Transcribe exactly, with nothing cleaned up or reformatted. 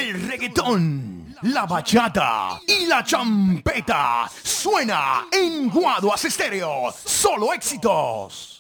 El reggaetón, la bachata y la champeta suena en Guaduas Estéreo. Solo éxitos.